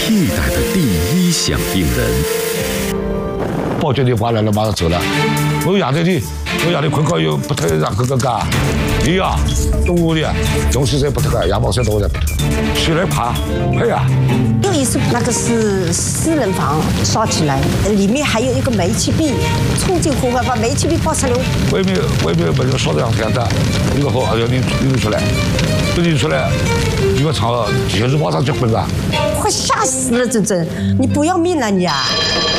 替代的第一响应人。 报警电话来了，马上走了。我夜头的，困觉又不脱让哥家，你呀，中午的中西山不脱个，羊毛衫都在不脱，起来爬，哎呀。 有一次那个是私人房烧起来，里面还有一个煤气壁，冲进火把煤气壁爆出来。 外面门烧得像天的，那个好，哎呀，你出来，你出来，一个场几小时马上结婚了。 快吓死了，真，你不要命了你啊！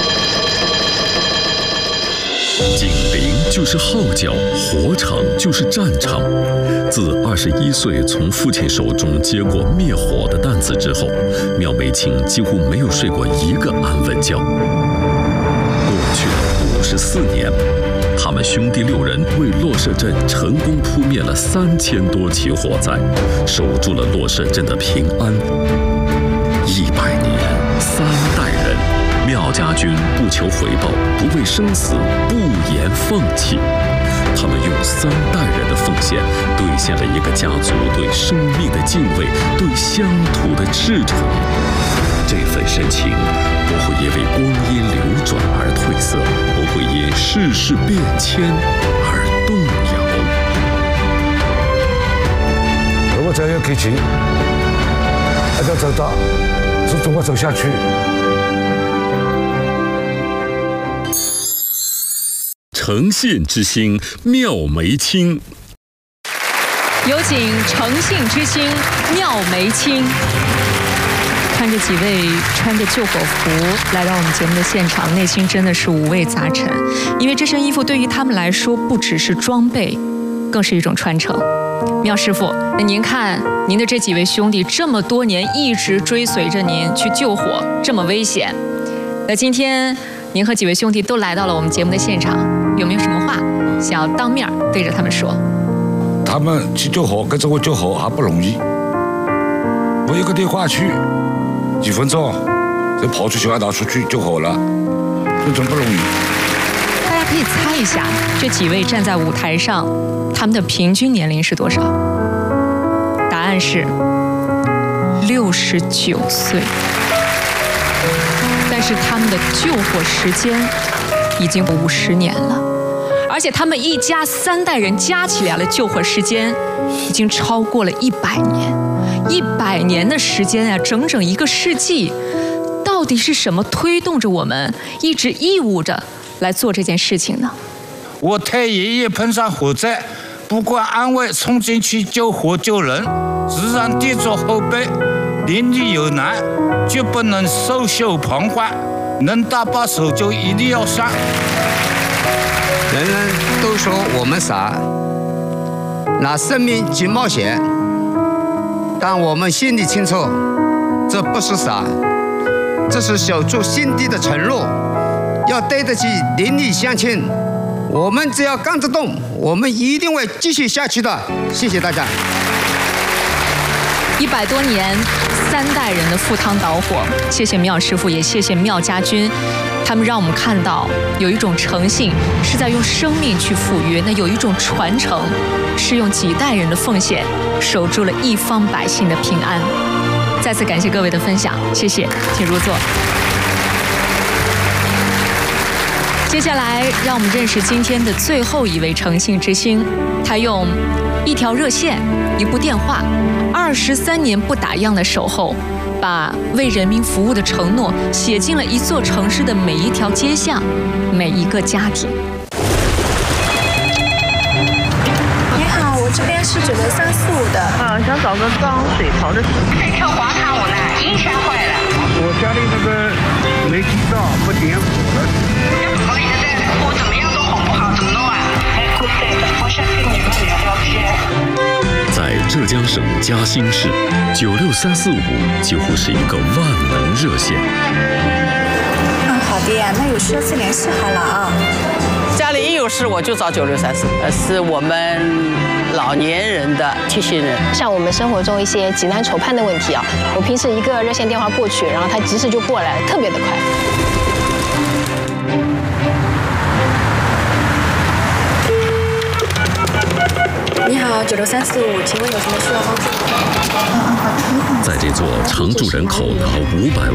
警铃就是号角，火场就是战场。自21岁从父亲手中接过灭火的担子之后，苗梅清几乎没有睡过一个安稳觉。过去的54年，他们兄弟6人为洛社镇成功扑灭了3000多起火灾，守住了洛社镇的平安。100年，3代人。苗家军不求回报，不畏生死，不言放弃。他们用3代人的奉献，兑现了一个家族对生命的敬畏，对乡土的赤诚。这份深情不会因为光阴流转而褪色，不会因世事变迁而动摇。 如果再有开启，还要走到，是怎么走下去？ 诚信之星苗梅清， 有请诚信之星苗梅清。看着几位穿着救火服来到我们节目的现场，内心真的是五味杂陈。因为这身衣服对于他们来说，不只是装备，更是一种传承。苗师傅，那您看您的这几位兄弟这么多年一直追随着您去救火，这么危险。那今天您和几位兄弟都来到了我们节目的现场，有没有什么话想要当面对着他们说？ 他们去救火，跟着我救火还不容易。我一个电话去，几分钟就跑出去外岛出去救火了，这真不容易。 大家可以猜一下，这几位站在舞台上，他们的平均年龄是多少？答案是69岁。但是他们的救火时间已经50年了，而且他们一家3代人加起来的救火时间已经超过了100年。100年的时间啊，整整1个世纪。到底是什么推动着我们一直义务着来做这件事情呢？ 我太爷爷碰上火灾，不管安危，冲进去救火救人，自然地做后辈，邻里有难绝不能袖手旁观，能搭把手就一定要上。 人人都说我们傻，拿生命去冒险，但我们心里清楚，这不是傻，这是守住心底的承诺，要对得起邻里乡亲。我们只要干得动，我们一定会继续下去的。谢谢大家。 100多年，3代人的赴汤蹈火，谢谢苗师傅，也谢谢苗家军，他们让我们看到有一种诚信是在用生命去赴约，那有一种传承是用几代人的奉献守住了一方百姓的平安。再次感谢各位的分享，谢谢，请入座。接下来，让我们认识今天的最后一位诚信之星，他用一条热线、一部电话，23年不打烊的守候，把为人民服务的承诺写进了一座城市的每一条街巷、每一个家庭。 你好，我这边是96-345的。 想找个装水槽的。 这跳滑塔舞呢，音箱坏了。 我家里那个煤气灶不点火了。 我一直在我怎么样都哄不好，怎么弄啊？对的，我想跟你们聊聊天。 在浙江省嘉兴市，96345几乎是一个万能热线。 好的呀，那有事再联系好了啊。 家里一有事我就找9634，是我们老年人的贴心人。 像我们生活中一些急难愁盼的问题啊，我平时一个热线电话过去，然后他及时就过来，特别的快。 你好，96345，请问有什么需要帮助？ 在这座常住人口达500